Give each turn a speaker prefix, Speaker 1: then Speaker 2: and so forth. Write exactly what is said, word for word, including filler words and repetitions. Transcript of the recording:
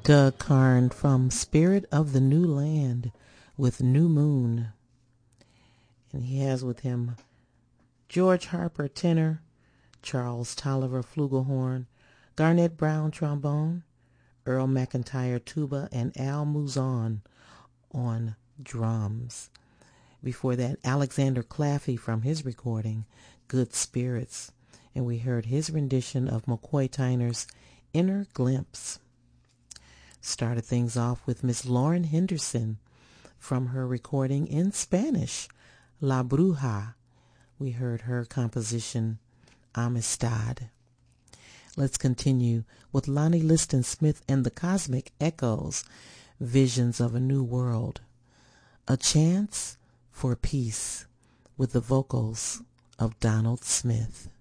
Speaker 1: Doug Karn from Spirit of the New Land with New Moon. And he has with him George Harper tenor, Charles Tolliver flugelhorn, Garnett Brown trombone, Earl McIntyre tuba, and Al Mouzon on drums. Before that, Alexander Claffey from his recording, Good Spirits. And we heard his rendition of McCoy Tyner's Inner Glimpse. Started things off with Miss Lauren Henderson from her recording in Spanish, La Bruja. We heard her composition, Amistad. Let's continue with Lonnie Liston Smith and the Cosmic Echoes, Visions of a New World. A Chance for Peace with the vocals of Donald Smith.